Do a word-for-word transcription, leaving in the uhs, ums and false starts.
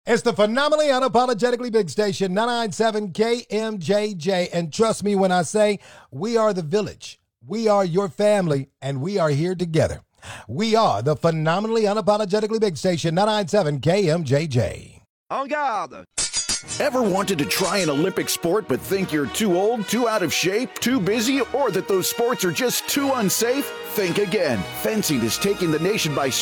It's the phenomenally unapologetically big station, nine ninety-seven K M J J. And trust me when I say we are the village. We are your family, and we are here together. We are the phenomenally unapologetically big station, nine ninety-seven K M J J. En garde! Ever wanted to try an Olympic sport but think you're too old, too out of shape, too busy, or that those sports are just too unsafe? Think again. Fencing is taking the nation by